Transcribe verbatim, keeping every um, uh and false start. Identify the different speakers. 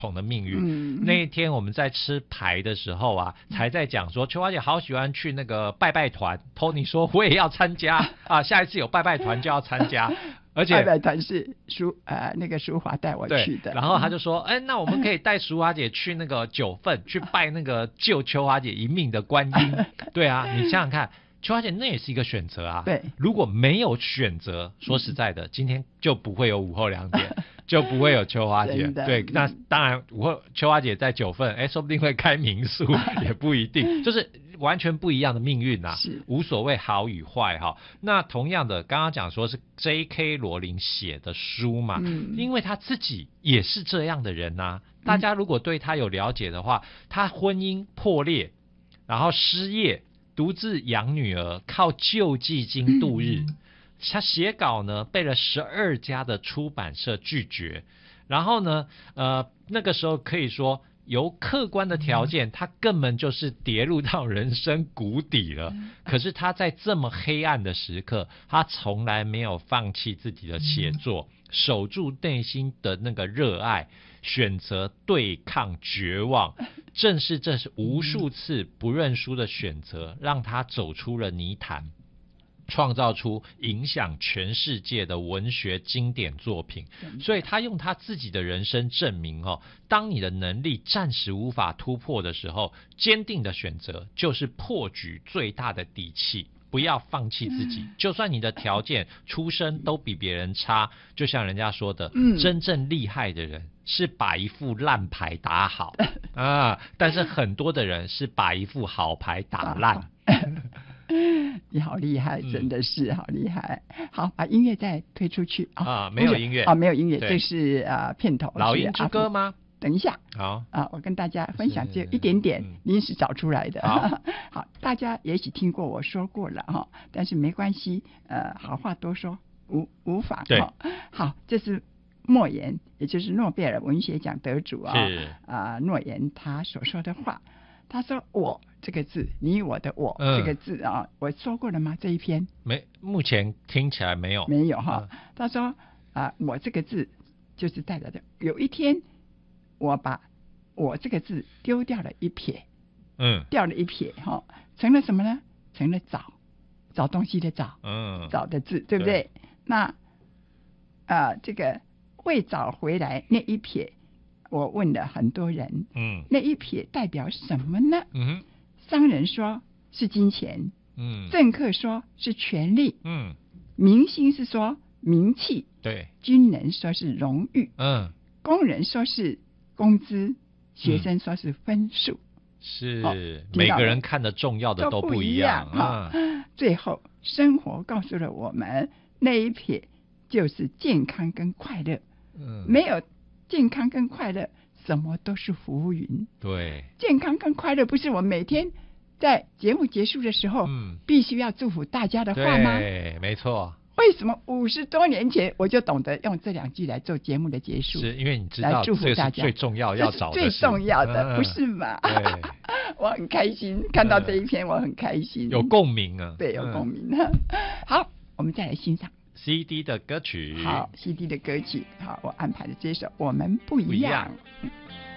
Speaker 1: 同的命运、
Speaker 2: 嗯、
Speaker 1: 那一天我们在吃牌的时候啊，才在讲说秋华姐好喜欢去那个拜拜团， Tony 说我也要参加啊，下一次有拜拜团就要参加，而且
Speaker 2: 拜拜团是淑呃那个淑华带我去的，
Speaker 1: 然后他就说哎、欸，那我们可以带淑华姐去那个九份去拜那个救秋华姐一命的观音对啊，你想想看秋华姐那也是一个选择啊，
Speaker 2: 对，
Speaker 1: 如果没有选择，说实在的、嗯、今天就不会有午后两点就不会有秋花姐，对，那当然午后秋花姐在九份，哎，说不定会开民宿也不一定，就是完全不一样的命运啊，无所谓好与坏哈。那同样的，刚刚讲说是 J K 罗琳写的书嘛、嗯，因为他自己也是这样的人啊，大家如果对他有了解的话，他婚姻破裂，然后失业，独自养女儿，靠救济金度日。嗯，他写稿呢被了十二家的出版社拒绝，然后呢呃那个时候可以说由客观的条件他根本就是跌入到人生谷底了，可是他在这么黑暗的时刻，他从来没有放弃自己的写作，守住内心的那个热爱，选择对抗绝望，正是这是无数次不认输的选择让他走出了泥潭，创造出影响全世界的文学经典作品。所以他用他自己的人生证明哦，当你的能力暂时无法突破的时候，坚定的选择就是破局最大的底气，不要放弃自己，就算你的条件出身都比别人差，就像人家说的、嗯、真正厉害的人是把一副烂牌打好啊，但是很多的人是把一副好牌打烂
Speaker 2: 你好厉害，真的是好厉害、嗯、好，把音乐再推出去啊、
Speaker 1: 哦、没有音乐
Speaker 2: 啊、哦，没有音乐，这是啊片头
Speaker 1: 老鹰之歌吗？
Speaker 2: 等一下，
Speaker 1: 好
Speaker 2: 啊，我跟大家分享这一点点临时找出来的。好, 好，大家也许听过我说过了哈，但是没关系，呃，好话多说，无无妨。
Speaker 1: 对，
Speaker 2: 好，这是莫言，也就是诺贝尔文学奖得主啊，啊、呃，诺言他所说的话。他说我这个字，你我的我、嗯、这个字啊，我说过了吗？这一篇
Speaker 1: 没，目前听起来没有，
Speaker 2: 没有哈。嗯、他说啊、呃，我这个字就是代表着有一天我把我这个字丢掉了一撇，
Speaker 1: 嗯，
Speaker 2: 掉了一撇哈，成了什么呢？成了找找东西的找，
Speaker 1: 嗯，
Speaker 2: 找的字，对不对？对，那啊、呃，这个未找回来那一撇。我问了很多人，
Speaker 1: 嗯，
Speaker 2: 那一撇代表什么呢？
Speaker 1: 嗯哼，
Speaker 2: 商人说是金钱，
Speaker 1: 嗯，
Speaker 2: 政客说是权力，
Speaker 1: 嗯，
Speaker 2: 明星是说名气，
Speaker 1: 对，
Speaker 2: 军人说是荣誉，
Speaker 1: 嗯，
Speaker 2: 工人说是工资，学生说是分数，
Speaker 1: 嗯、是、
Speaker 2: 哦、
Speaker 1: 每个人看的重要的都不一样
Speaker 2: 啊、哦。最后，生活告诉了我们，那一撇就是健康跟快乐，
Speaker 1: 嗯，
Speaker 2: 没有。健康跟快乐什么都是浮云，
Speaker 1: 对，
Speaker 2: 健康跟快乐不是我每天在节目结束的时候、嗯、必须要祝福大家的话吗？
Speaker 1: 对，没错。
Speaker 2: 为什么五十多年前我就懂得用这两句来做节目的结束？
Speaker 1: 是因为你知道
Speaker 2: 来祝福大家，
Speaker 1: 最重要要找的
Speaker 2: 最重要的、嗯、不是吗？
Speaker 1: 对
Speaker 2: 我很开心看到这一篇、嗯、我很开心，
Speaker 1: 有共鸣啊，
Speaker 2: 对，有共鸣、嗯、好，我们再来欣赏
Speaker 1: C D 的歌曲。
Speaker 2: 好 C D 的歌曲，好，我安排的这首我们不一样，不一样